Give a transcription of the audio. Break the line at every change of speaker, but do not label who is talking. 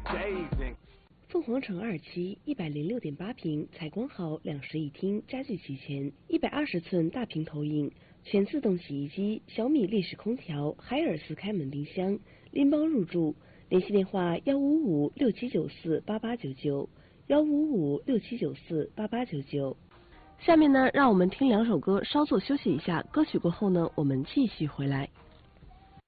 凤凰城2期106.8平，采光好，2室一厅，家具齐全，120寸大屏投影，全自动洗衣机，小米立式空调，海尔斯开门冰箱，拎包入住。联系电话15567948899，15567948899。下面呢，让我们听2首歌，稍作休息一下。歌曲过后呢，我们继续回来。